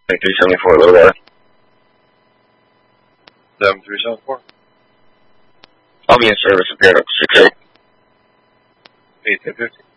374, a little better. 7374. I'll be in service, repaired up to 6-8. 1850.